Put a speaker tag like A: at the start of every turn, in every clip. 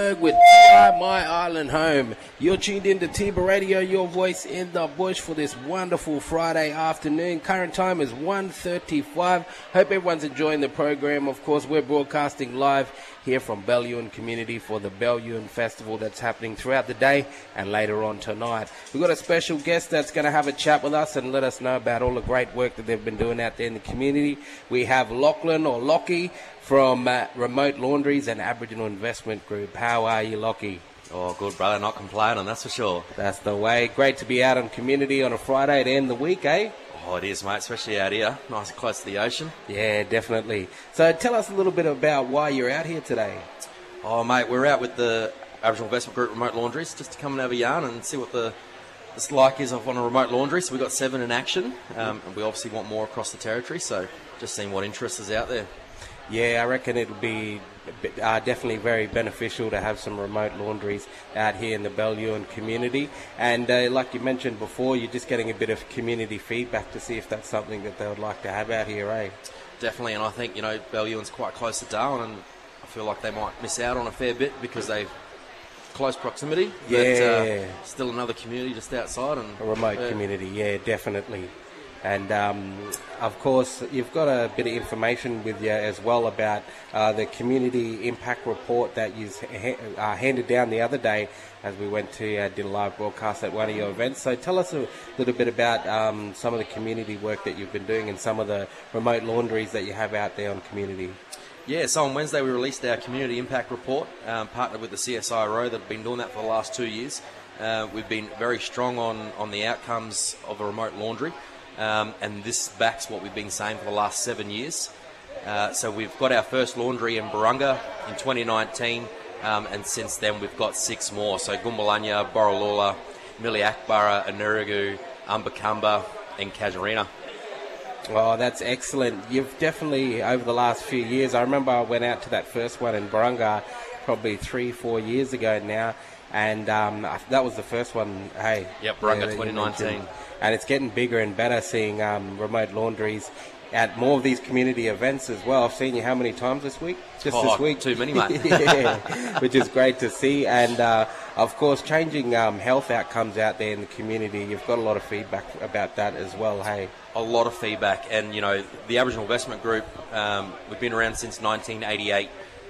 A: With TI My Island Home. You're tuned in to Tiba Radio, your voice in the bush for this wonderful Friday afternoon. Current time is 1:35. Hope everyone's enjoying the program. Of course, we're broadcasting live here from Bellewain Community for the Bellewain Festival that's happening throughout the day and later on tonight. We've got a special guest that's going to have a chat with us and let us know about all the great work that they've been doing out there in the community. We have Lachlan or Lockie from Remote Laundries and Aboriginal Investment Group. How are you, Lockie?
B: Oh, good, brother. Not complaining, that's for sure.
A: That's the way. Great to be out on community on a Friday to end the week, eh?
B: Oh, it is, mate, especially out here, nice and close to the ocean.
A: Yeah, definitely. So tell us a little bit about why you're out here today.
B: Oh, mate, we're out with the Aboriginal Investment Group Remote Laundries just to come and have a yarn and see what the like is on a remote laundry. So we've got 7 in action, and we obviously want more across the territory, so just seeing what interest is out there.
A: Yeah, I reckon it'll be definitely very beneficial to have some remote laundries out here in the Bellewain community. And like you mentioned before, you're just getting a bit of community feedback to see if that's something that they would like to have out here, eh?
B: Definitely, and I think, Bellewain's quite close to Darwin, and I feel like they might miss out on a fair bit because they've close proximity.
A: Yeah.
B: But still another community just outside. And
A: a remote community, yeah, definitely. And, of course, you've got a bit of information with you as well about the community impact report that you handed down the other day as we went to did a live broadcast at one of your events. So tell us a little bit about some of the community work that you've been doing and some of the remote laundries that you have out there on community.
B: Yeah, so on Wednesday we released our community impact report, partnered with the CSIRO that have been doing that for the last 2 years. We've been very strong on the outcomes of a remote laundry. And this backs what we've been saying for the last 7 years. So we've got our first laundry in Barunga in 2019, and since then we've got 6 more. So Gumbalanya, Borroloola, Miliakburra, Anuragu, Umbakamba and Casuarina.
A: Oh, that's excellent. You've definitely, over the last few years, I remember I went out to that first one in Barunga probably 3-4 years ago now, and that was the first one, hey.
B: Yep, Barunga 2019.
A: And it's getting bigger and better seeing remote laundries at more of these community events as well. I've seen you how many times this week? Just this week?
B: Too many, mate.
A: Yeah, which is great to see. And, of course, changing health outcomes out there in the community. You've got a lot of feedback about that as well, hey?
B: A lot of feedback. And, the Aboriginal Investment Group, we've been around since 1988.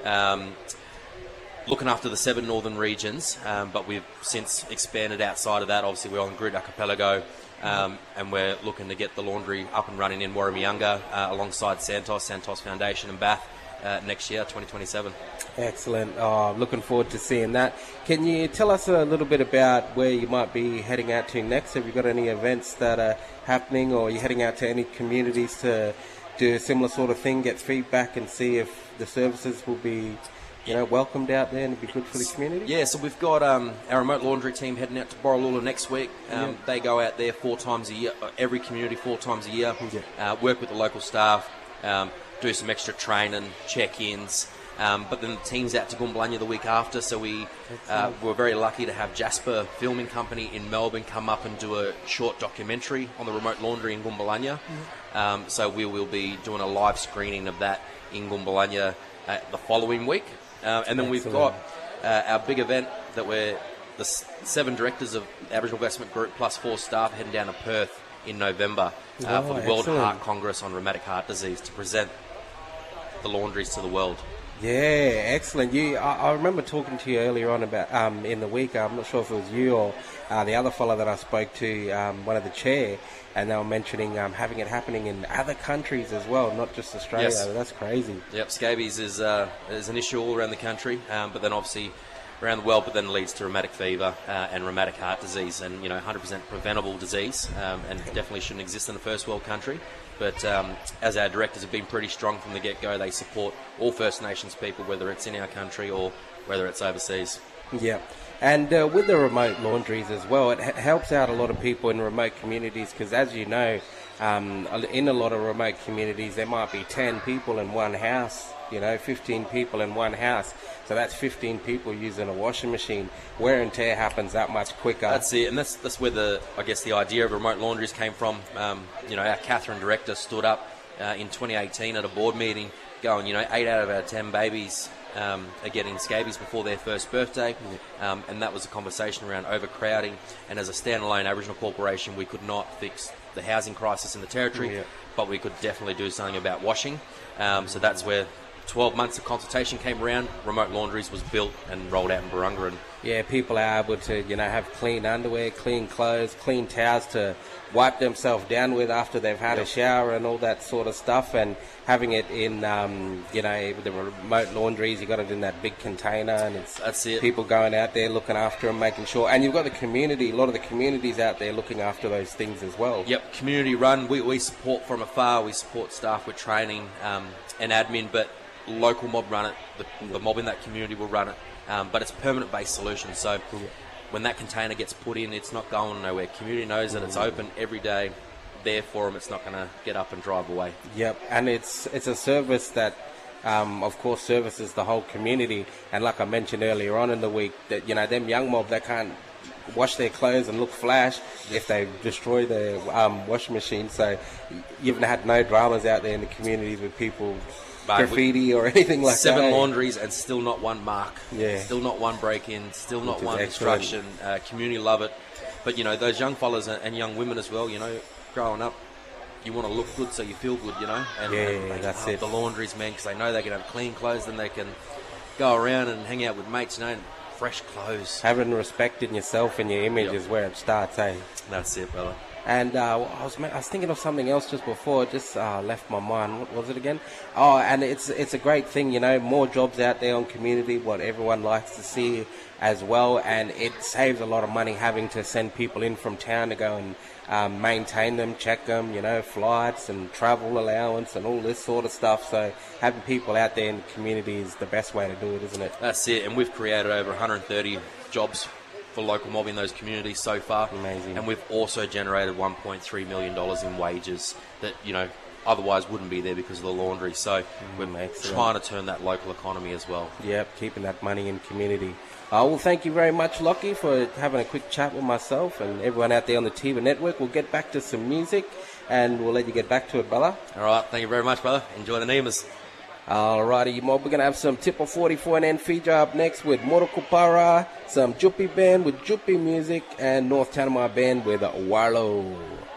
B: Looking after the 7 northern regions, but we've since expanded outside of that. Obviously, we're on Groote Archipelago, and we're looking to get the laundry up and running in Warramayunga alongside Santos Foundation and Bath next year, 2027.
A: Excellent. Looking forward to seeing that. Can you tell us a little bit about where you might be heading out to next? Have you got any events that are happening, or are you heading out to any communities to do a similar sort of thing, get feedback and see if the services will be welcomed out there and it'd be good for the community?
B: Yeah, so we've got our remote laundry team heading out to Borroloola next week. They go out there 4 times a year, every community 4 times a year, work with the local staff, do some extra training, check-ins. But then the team's out to Gumbalanya the week after, so we're very lucky to have Jasper Filming Company in Melbourne come up and do a short documentary on the remote laundry in Gumbalanya. So we will be doing a live screening of that in Gumbalanya the following week. And then we've got our big event that we're the 7 directors of Aboriginal Investment Group plus 4 staff heading down to Perth in November for the World Heart Congress on Rheumatic Heart Disease to present the laundries to the world.
A: Yeah, excellent. I remember talking to you earlier on about in the week. I'm not sure if it was you or the other fellow that I spoke to, one of the chair, and they were mentioning having it happening in other countries as well, not just Australia.
B: Yes.
A: That's crazy.
B: Yep, scabies is an issue all around the country, but then obviously around the world, but then leads to rheumatic fever and rheumatic heart disease, and 100% preventable disease, and definitely shouldn't exist in a first world country. But as our directors have been pretty strong from the get-go, they support all First Nations people, whether it's in our country or whether it's overseas.
A: Yeah. And with the remote laundries as well, it helps out a lot of people in remote communities because, as you know, in a lot of remote communities, there might be 10 people in one house, 15 people in one house. So that's 15 people using a washing machine. Wear and tear happens that much quicker.
B: That's it, and that's where the idea of remote laundries came from. Our Catherine director stood up in 2018 at a board meeting going, 8 out of our 10 babies are getting scabies before their first birthday, and that was a conversation around overcrowding. And as a standalone Aboriginal corporation, we could not fix the housing crisis in the Territory, but we could definitely do something about washing. So that's where 12 months of consultation came around. Remote Laundries was built and rolled out in Barunga. And
A: yeah, people are able to, have clean underwear, clean clothes, clean towels to wipe themselves down with after they've had a shower and all that sort of stuff. And having it in, with the remote laundries, you got it in that big container, and
B: that's it.
A: People going out there looking after them, making sure. And you've got the community, a lot of the communities out there looking after those things as well.
B: Yep, community run. We support from afar. We support staff with training and admin, but local mob run it. The mob in that community will run it. But it's a permanent-based solution, so when that container gets put in, it's not going nowhere. Community knows that it's open every day there for them. It's not going to get up and drive away.
A: Yep, and it's a service that, of course, services the whole community. And like I mentioned earlier on in the week, that them young mob, they can't wash their clothes and look flash if they destroy their washing machine. So you've had no dramas out there in the communities with people graffiti or anything like that.
B: 7 laundries and still not one mark.
A: Yeah.
B: Still not one break-in. Still not one
A: excellent.
B: destruction. Community love it. But, those young fellas and young women as well, growing up, you want to look good so you feel good, And
A: that's
B: they
A: it.
B: The laundries, man, because they know they can have clean clothes, then they can go around and hang out with mates, and fresh clothes.
A: Having respect in yourself and your image is where it starts, eh?
B: That's it, brother.
A: And I was thinking of something else just before. It just left my mind. What was it again? Oh, and it's a great thing, more jobs out there on community, what everyone likes to see as well. And it saves a lot of money having to send people in from town to go and maintain them, check them, flights and travel allowance and all this sort of stuff. So having people out there in the community is the best way to do it, isn't it?
B: That's it. And we've created over 130 jobs for local mob in those communities so far.
A: Amazing.
B: And we've also generated $1.3 million in wages that, otherwise wouldn't be there because of the laundry. So we're trying to turn that local economy as well.
A: Yep, keeping that money in community. Well, thank you very much, Lockie, for having a quick chat with myself and everyone out there on the Tiva Network. We'll get back to some music and we'll let you get back to it, brother.
B: All right, thank you very much, brother. Enjoy the Nemas.
A: Alrighty, mob, we're going to have some Tipper 44 and Fija up next with Morokupara, some Juppie Band with Juppie music, and North Tanamar Band with Warlow.